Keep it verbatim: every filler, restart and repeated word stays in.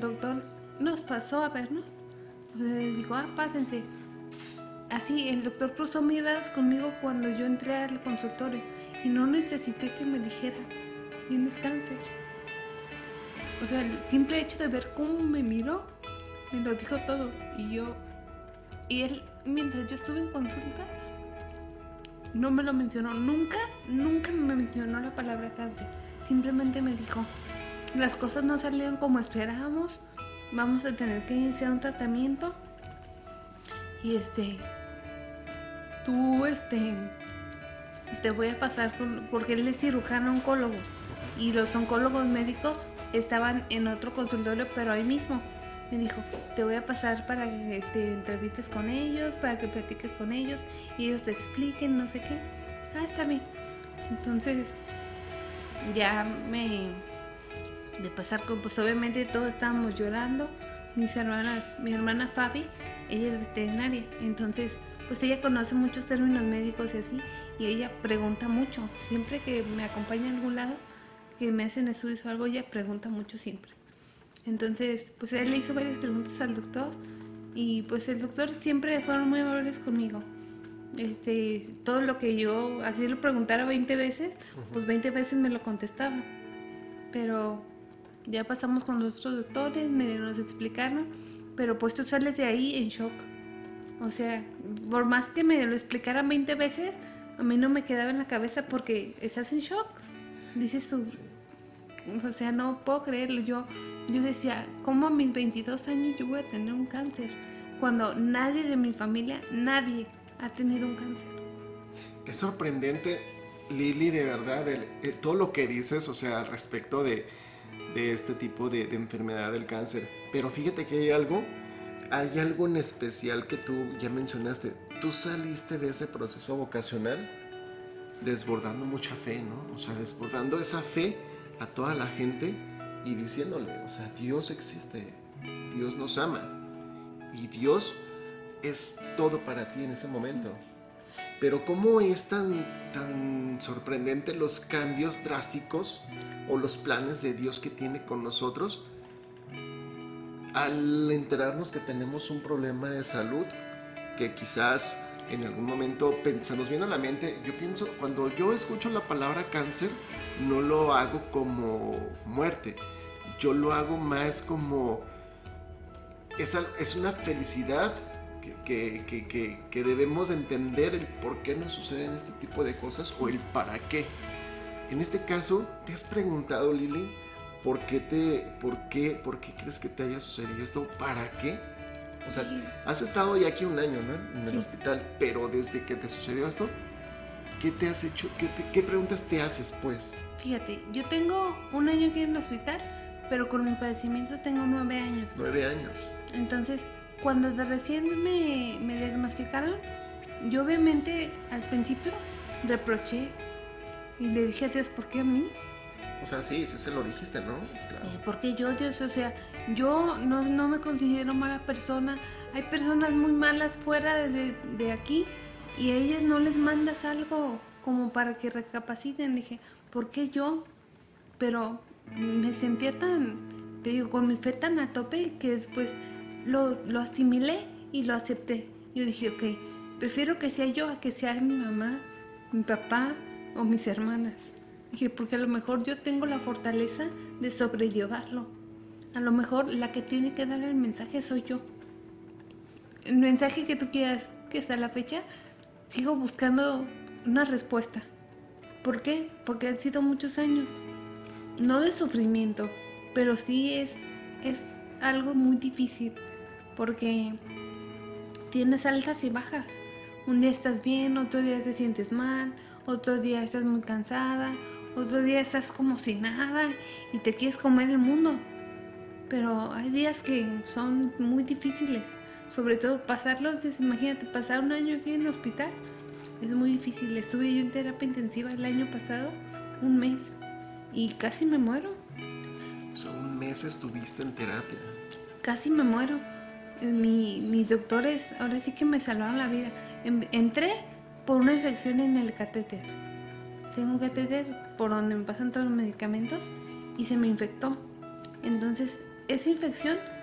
doctor nos pasó a vernos, o sea, dijo, ah, pásense. Así, el doctor cruzó miradas conmigo cuando yo entré al consultorio y no necesité que me dijera, tienes cáncer. O sea, el simple hecho de ver cómo me miró, me lo dijo todo. Y yo, y él, mientras yo estuve en consulta, no me lo mencionó, nunca, nunca me mencionó la palabra cáncer. Simplemente me dijo, las cosas no salieron como esperábamos, vamos a tener que iniciar un tratamiento. Y este, tú, este, te voy a pasar con, porque él es cirujano oncólogo y los oncólogos médicos estaban en otro consultorio, pero ahí mismo. Me dijo, te voy a pasar para que te entrevistes con ellos, para que platiques con ellos y ellos te expliquen, no sé qué. Ah, está bien. Entonces, ya me... de pasar con, pues obviamente todos estábamos llorando. Mis hermanas, mi hermana Fabi, ella es veterinaria, entonces pues ella conoce muchos términos médicos y así, y ella pregunta mucho. Siempre que me acompaña a algún lado, que me hacen estudios o algo, ella pregunta mucho siempre. Entonces, pues él le hizo varias preguntas al doctor y pues el doctor siempre fueron muy amables conmigo. Este, todo lo que yo así lo preguntara veinte veces, pues veinte veces me lo contestaba. Pero ya pasamos con los otros doctores, me nos explicaron, pero pues tú sales de ahí en shock. O sea, por más que me lo explicaran veinte veces, a mí no me quedaba en la cabeza porque estás en shock. Dices tú, sí. O sea, no puedo creerlo. Yo, yo decía, ¿cómo a mis veintidós años yo voy a tener un cáncer? Cuando nadie de mi familia, nadie ha tenido un cáncer. Qué sorprendente, Lili, de verdad, el, el, todo lo que dices, o sea, al respecto de, de este tipo de, de enfermedad del cáncer. Pero fíjate que hay algo, hay algo en especial que tú ya mencionaste. Tú saliste de ese proceso vocacional desbordando mucha fe, ¿no? O sea, desbordando esa fe a toda la gente y diciéndole, o sea, Dios existe, Dios nos ama y Dios es todo para ti en ese momento. Pero ¿cómo es tan, tan sorprendente los cambios drásticos o los planes de Dios que tiene con nosotros al enterarnos que tenemos un problema de salud que quizás en algún momento se nos viene a la mente? Yo pienso, cuando yo escucho la palabra cáncer, no lo hago como muerte, yo lo hago más como es, es una felicidad que, que, que, que, que debemos entender el por qué nos suceden este tipo de cosas o el para qué. En este caso, ¿te has preguntado, Lili, por qué, te, por qué, por qué crees que te haya sucedido esto? ¿Para qué? O sea, sí. Has estado ya aquí un año, ¿no? En el sí. hospital, pero desde que te sucedió esto, ¿qué te has hecho? ¿Qué, te, qué preguntas te haces, pues? Fíjate, yo tengo un año aquí en el hospital, pero con mi padecimiento tengo nueve años. Nueve años. Entonces, cuando de recién me, me diagnosticaron, yo obviamente al principio reproché y le dije a Dios, ¿por qué a mí? O sea, sí, sí se lo dijiste, ¿no? Claro. Eh, ¿Por qué yo, Dios? O sea, yo no, no me considero mala persona. Hay personas muy malas fuera de, de aquí y a ellas no les mandas algo como para que recapaciten. Dije, ¿por qué yo? Pero me sentía tan, te digo, con mi fe tan a tope que después lo, lo asimilé y lo acepté. Yo dije, ok, prefiero que sea yo a que sea mi mamá, mi papá o mis hermanas. Dije, porque a lo mejor yo tengo la fortaleza de sobrellevarlo. A lo mejor la que tiene que dar el mensaje soy yo. El mensaje que tú quieras, que hasta la fecha sigo buscando una respuesta. ¿Por qué? Porque han sido muchos años. No de sufrimiento, pero sí es, es algo muy difícil. Porque tienes altas y bajas. Un día estás bien, otro día te sientes mal, otro día estás muy cansada, otro día estás como sin nada y te quieres comer el mundo. Pero hay días que son muy difíciles. Sobre todo pasarlos, imagínate, pasar un año aquí en el hospital es muy difícil. Estuve yo en terapia intensiva el año pasado, un mes, y casi me muero. O sea, un mes estuviste en terapia. Casi me muero. Mi, mis doctores ahora sí que me salvaron la vida. Entré por una infección en el catéter. Tengo un catéter por donde me pasan todos los medicamentos y se me infectó. Entonces esa infección